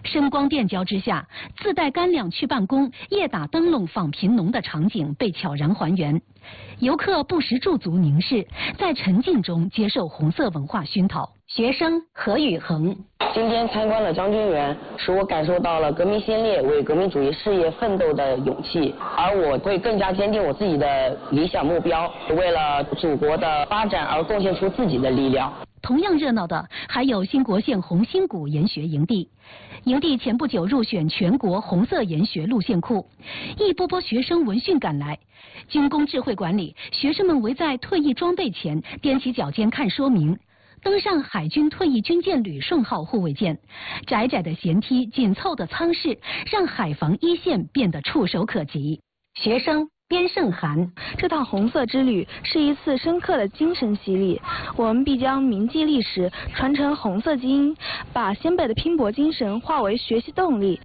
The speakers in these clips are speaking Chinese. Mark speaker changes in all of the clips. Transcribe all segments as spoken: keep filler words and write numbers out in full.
Speaker 1: 声光电交之下，自带干粮去办公、夜打灯笼访贫农的场景被悄然还原。游客不时驻足凝视，在沉浸中接受红色文化熏陶。学生何宇恒。
Speaker 2: 今天参观了张军园，使我感受到了革命先烈为革命主义事业奋斗的勇气，而我会更加坚定我自己的理想目标，为了祖国的发展而贡献出自己的力量。
Speaker 1: 同样热闹的还有兴国县红星谷研学营地，营地前不久入选全国红色研学路线库，一波波学生闻讯赶来。军工智慧馆里，学生们围在退役装备前，踮起脚尖看说明。登上海军退役军舰旅顺号护卫舰，窄窄的舷梯、紧凑的舱室，让海防一线变得触手可及。学生边胜涵，
Speaker 3: 这趟红色之旅是一次深刻的精神洗礼，我们必将铭记历史，传承红色基因，把先辈的拼搏精神化为学习动力。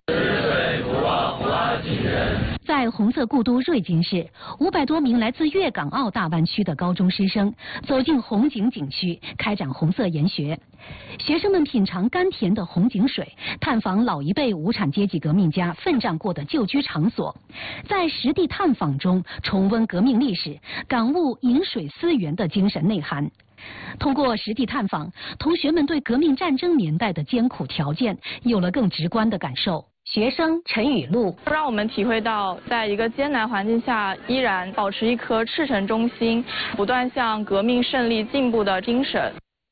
Speaker 1: 在红色故都瑞金市，五百多名来自粤港澳大湾区的高中师生走进红景景区，开展红色研学。学生们品尝甘甜的红景水，探访老一辈无产阶级革命家奋战过的旧居场所，在实地探访中重温革命历史，感悟饮水思源的精神内涵。通过实地探访，同学们对革命战争年代的艰苦条件有了更直观的感受。学生陈雨露，
Speaker 4: 让我们体会到在一个艰难环境下依然保持一颗赤诚忠心，不断向革命胜利进步的精神。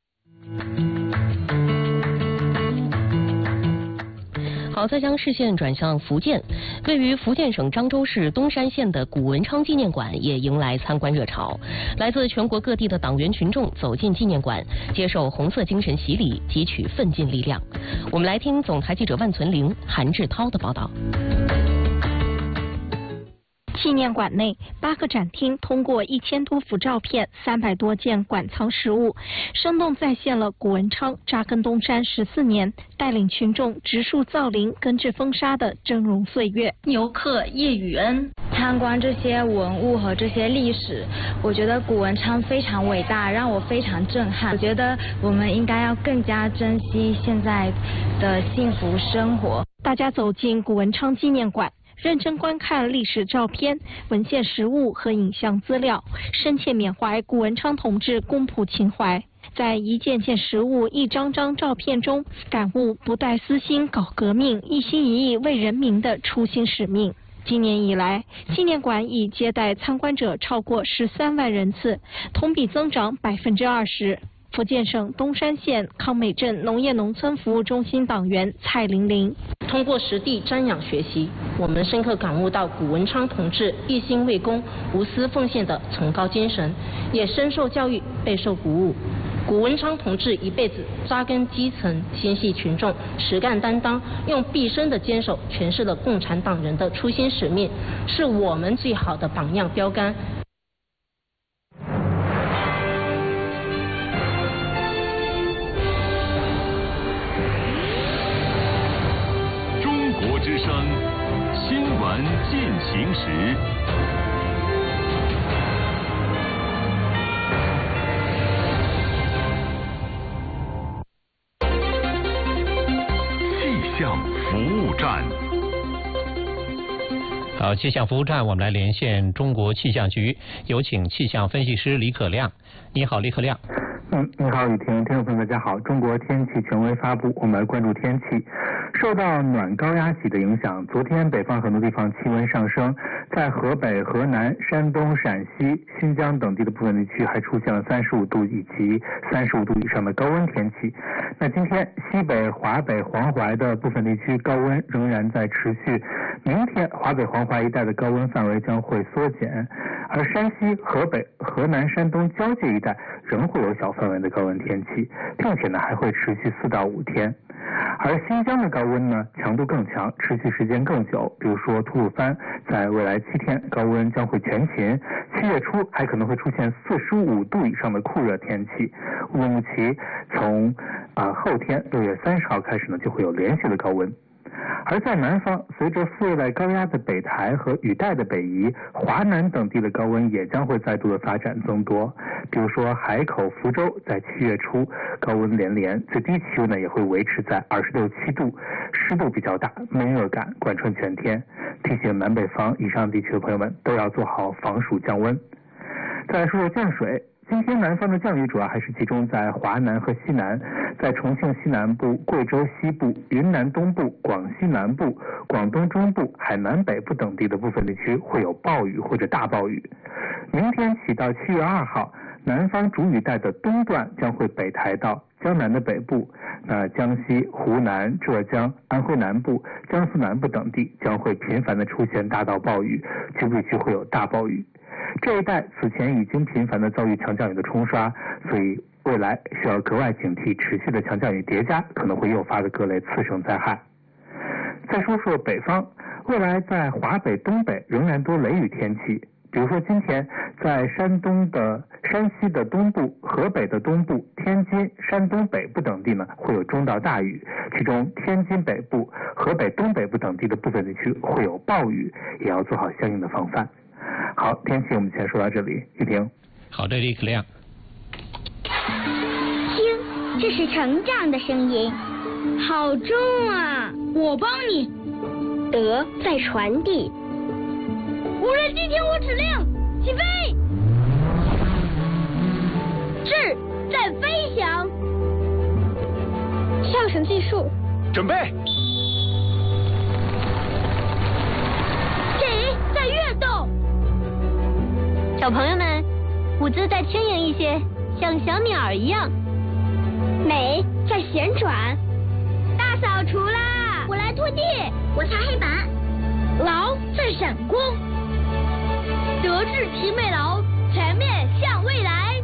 Speaker 5: 好，再将视线转向福建，位于福建省漳州市东山县的古文昌纪念馆也迎来参观热潮。来自全国各地的党员群众走进纪念馆，接受红色精神洗礼，汲取奋进力量。我们来听总台记者万存玲、韩志涛的报道。
Speaker 6: 纪念馆内八个展厅，通过一千多幅照片、三百多件馆藏实物，生动再现了古文昌扎根东山十四年，带领群众植树造林、根治风沙的峥嵘岁月。
Speaker 7: 游客叶雨恩参观这些文物和这些历史，我觉得古文昌非常伟大，让我非常震撼。我觉得我们应该要更加珍惜现在的幸福生活。
Speaker 6: 大家走进古文昌纪念馆，认真观看历史照片、文献实物和影像资料，深切缅怀古文昌同志公仆情怀。在一件件实物、一张张照片中，感悟不带私心搞革命、一心一意为人民的初心使命。今年以来，纪念馆已接待参观者超过十三万人次，同比增长百分之二十。福建省东山县康美镇农业农村服务中心党员蔡玲玲，
Speaker 5: 通过实地瞻仰学习，我们深刻感悟到古文昌同志一心为公、无私奉献的崇高精神，也深受教育，备受鼓舞。古文昌同志一辈子扎根基层，心系群众，实干担当，用毕生的坚守诠释了共产党人的初心使命，是我们最好的榜样标杆。
Speaker 8: 中国之声新闻进行时。气象服务站。
Speaker 9: 好，气象服务站，我们来连线中国气象局，有请气象分析师李可亮。你好，李可亮。
Speaker 10: 嗯，你好，雨婷，听众朋友们，大家好。中国天气权威发布，我们来关注天气。受到暖高压脊的影响，昨天北方很多地方气温上升，在河北、河南、山东、陕西、新疆等地的部分地区还出现了三十五度以及三十五度以上的高温天气。那今天西北、华北、黄淮的部分地区高温仍然在持续，明天华北、黄淮一带的高温范围将会缩减，而山西、河北、河南、山东交界一带仍会有小范围的高温天气，并且呢还会持续四到五天。而新疆的高温呢强度更强，持续时间更久，比如说吐鲁番在未来七天高温将会全勤，七月初还可能会出现四十五度以上的酷热天气。乌鲁木齐从啊、呃、后天六月三十号开始呢就会有连续的高温。 而在南方，随着副热带高压的北抬和雨带的北移，华南等地的高温也将会再度的发展增多。比如说海口、福州在七月初高温连连，最低气温呢也会维持在二十六七度，湿度比较大，闷热感贯穿全天。提醒南北方以上地区的朋友们都要做好防暑降温。再来说说降水。今天南方的降雨主要还是集中在华南和西南，在重庆西南部、贵州西部、云南东部、广西南部、广东中部、海南北部等地的部分地区会有暴雨或者大暴雨。明天起到七月二号，南方主雨带的东段将会北抬到江南的北部，那江西、湖南、浙江、安徽南部、江苏南部等地将会频繁的出现大到暴雨，局部地区会有大暴雨。这一带此前已经频繁的遭遇强降雨的冲刷，所以未来需要格外警惕持续的强降雨叠加可能会诱发的各类次生灾害。再说说北方，未来在华北、东北仍然多雷雨天气。比如说今天在山东的、山西的东部、河北的东部、天津、山东北部等地呢会有中到大雨，其中天津北部、河北东北部等地的部分地区会有暴雨，也要做好相应的防范。好，天气我们先说到这里，玉婷。
Speaker 9: 好的，李可亮。
Speaker 11: 听，这是成长的声音，好重啊！我帮你。德在传递。无人机听我指令，起飞。智在飞翔。上升技术。
Speaker 12: 准备。
Speaker 11: 己在跃动。小朋友们，舞姿再轻盈一些，像小鸟一样。美在旋转。大扫除啦！我来拖地，我擦黑板。劳在闪光。德智体美劳，全面向未来。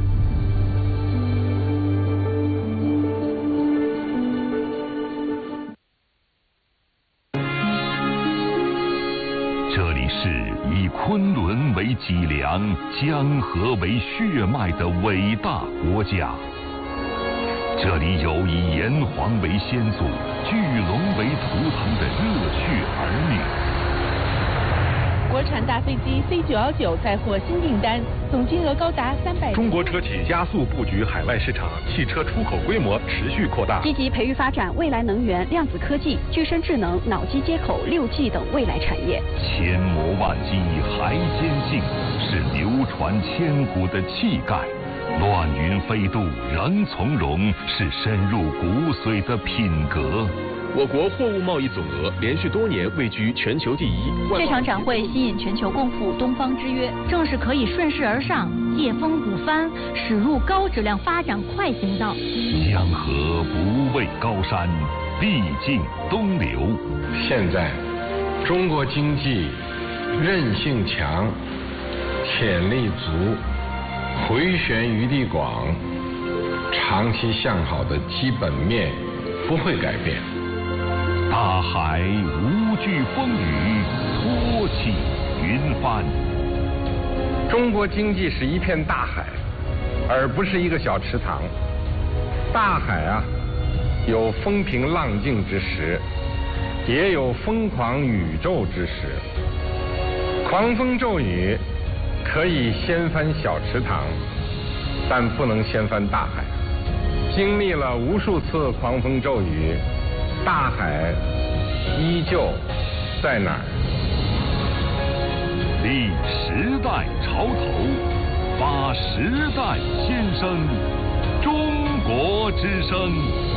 Speaker 8: 这里是以昆仑为脊梁、江河为血脉的伟大国家。这里有以炎黄为先祖、巨龙为图腾的热血儿女。
Speaker 13: 国产大飞机 C 九一九再获新订单，总金额高达三百。
Speaker 12: 中国车企加速布局海外市场，汽车出口规模持续扩大。
Speaker 14: 积极培育发展未来能源、量子科技、具身智能、脑机接口、六 G 等未来产业。
Speaker 8: 千磨万击还坚劲，是流传千古的气概。乱云飞渡仍从容，是深入骨髓的品格。
Speaker 12: 我国货物贸易总额连续多年位居全球第一。
Speaker 1: 这场展会吸引全球共赴东方之约，正是可以顺势而上、借风鼓帆，驶入高质量发展快行道。
Speaker 8: 江河不畏高山，必尽东流。
Speaker 15: 现在，中国经济韧性强，潜力足，回旋余地广，长期向好的基本面不会改变。
Speaker 8: 大海无惧风雨，托起云帆。
Speaker 15: 中国经济是一片大海，而不是一个小池塘。大海啊，有风平浪静之时，也有疯狂宇宙之时。狂风骤雨可以掀翻小池塘，但不能掀翻大海。经历了无数次狂风骤雨，大海依旧在哪儿？
Speaker 8: 立时代潮头，发时代先声，中国之声。